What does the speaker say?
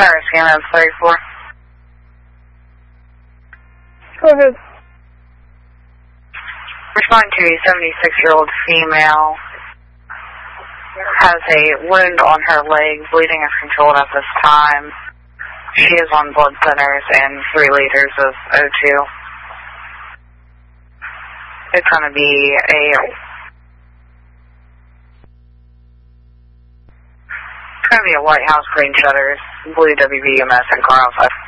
Fire scan 34. Go ahead. Responding to a 76-year-old female. Has a wound on her leg. Bleeding is controlled at this time. She is on blood thinners and 3 liters of O2. It's going to be a White House green shutters, blue WVMS, and car outside.